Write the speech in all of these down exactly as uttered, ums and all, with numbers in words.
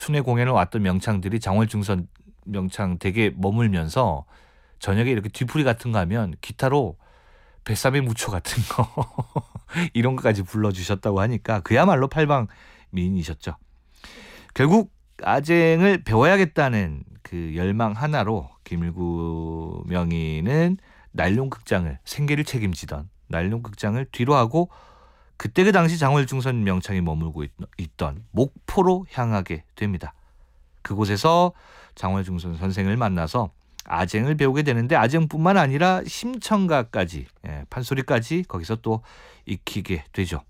순회 공연을 왔던 명창들이 장월중선 명창 댁에 머물면서 저녁에 이렇게 뒤풀이 같은 거 하면 기타로 뱃삼의 무초 같은 거 이런 것까지 불러주셨다고 하니까 그야말로 팔방미인이셨죠. 결국 아쟁을 배워야겠다는 그 열망 하나로 김일구 명인은 난룡극장을 생계를 책임지던 난룡극장을 뒤로 하고 그때 그 당시 장월중선 명창이 머물고 있, 있던 목포로 향하게 됩니다. 그곳에서 장월중선 선생을 만나서 아쟁을 배우게 되는데 아쟁뿐만 아니라 심청가까지, 예, 판소리까지 거기서 또 익히게 되죠.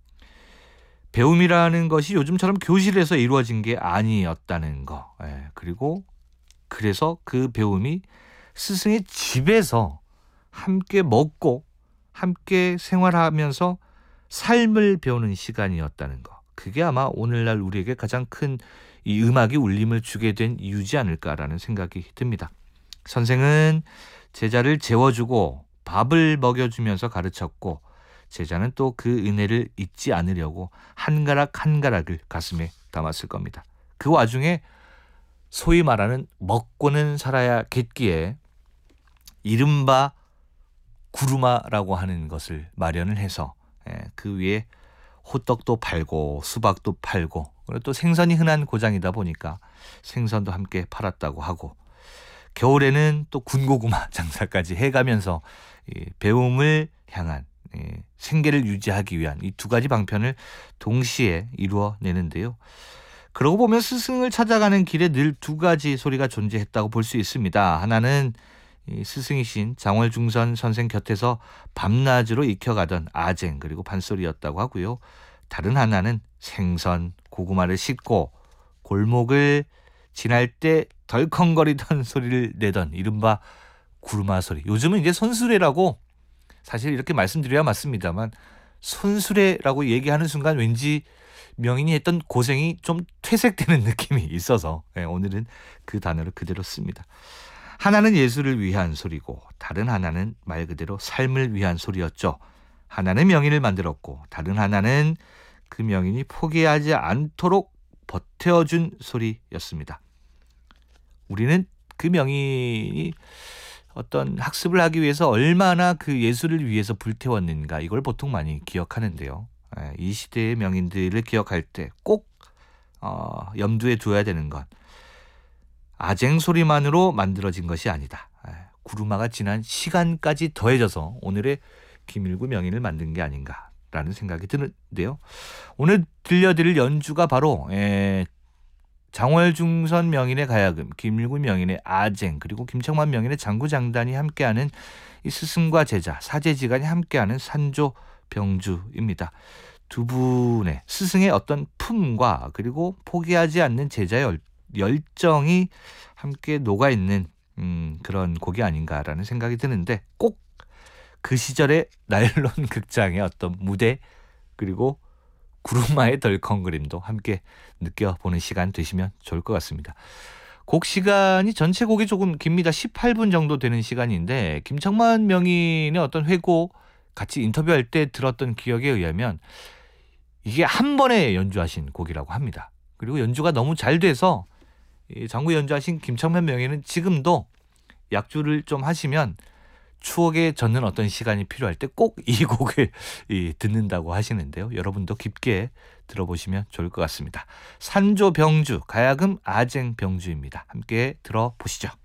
배움이라는 것이 요즘처럼 교실에서 이루어진 게 아니었다는 거. 예, 그리고 그래서 그 배움이 스승의 집에서 함께 먹고 함께 생활하면서 삶을 배우는 시간이었다는 거. 그게 아마 오늘날 우리에게 가장 큰 이 음악이 울림을 주게 된 이유지 않을까라는 생각이 듭니다. 선생은 제자를 재워주고 밥을 먹여주면서 가르쳤고 제자는 또 그 은혜를 잊지 않으려고 한 가락 한 가락을 가슴에 담았을 겁니다. 그 와중에 소위 말하는 먹고는 살아야겠기에 이른바 구루마라고 하는 것을 마련을 해서 그 위에 호떡도 팔고 수박도 팔고 그리고 또 생선이 흔한 고장이다 보니까 생선도 함께 팔았다고 하고 겨울에는 또 군고구마 장사까지 해가면서 배움을 향한 생계를 유지하기 위한 이 두 가지 방편을 동시에 이루어내는데요. 그러고 보면 스승을 찾아가는 길에 늘 두 가지 소리가 존재했다고 볼 수 있습니다. 하나는 스승이신 장월중선 선생 곁에서 밤낮으로 익혀가던 아쟁 그리고 판소리였다고 하고요. 다른 하나는 생선, 고구마를 씻고 골목을 지날 때 덜컹거리던 소리를 내던 이른바 구르마 소리. 요즘은 이제 손수레라고 사실 이렇게 말씀드려야 맞습니다만 손수레라고 얘기하는 순간 왠지 명인이 했던 고생이 좀 퇴색되는 느낌이 있어서 오늘은 그 단어를 그대로 씁니다. 하나는 예술을 위한 소리고 다른 하나는 말 그대로 삶을 위한 소리였죠. 하나는 명인을 만들었고 다른 하나는 그 명인이 포기하지 않도록 버텨준 소리였습니다. 우리는 그 명인이 어떤 학습을 하기 위해서 얼마나 그 예술을 위해서 불태웠는가 이걸 보통 많이 기억하는데요. 이 시대의 명인들을 기억할 때 꼭 어, 염두에 두어야 되는 건 아쟁 소리만으로 만들어진 것이 아니다. 구루마가 지난 시간까지 더해져서 오늘의 김일구 명인을 만든 게 아닌가라는 생각이 드는데요. 오늘 들려드릴 연주가 바로 에, 장월중선 명인의 가야금, 김일구 명인의 아쟁, 그리고 김청만 명인의 장구장단이 함께하는 이 스승과 제자, 사제지간이 함께하는 산조병주입니다. 두 분의 스승의 어떤 품과 그리고 포기하지 않는 제자의 열, 열정이 함께 녹아있는 음, 그런 곡이 아닌가라는 생각이 드는데 꼭 그 시절의 나일론 극장의 어떤 무대 그리고 구루마의 덜컹거림도 함께 느껴보는 시간 되시면 좋을 것 같습니다. 곡 시간이 전체 곡이 조금 깁니다. 십팔 분 정도 되는 시간인데 김청만 명인의 어떤 회고 같이 인터뷰할 때 들었던 기억에 의하면 이게 한 번에 연주하신 곡이라고 합니다. 그리고 연주가 너무 잘 돼서 장구 연주하신 김청만 명인은 지금도 약주를 좀 하시면 추억에 젖는 어떤 시간이 필요할 때 꼭 이 곡을 듣는다고 하시는데요. 여러분도 깊게 들어보시면 좋을 것 같습니다. 산조병주, 가야금 아쟁병주입니다. 함께 들어보시죠.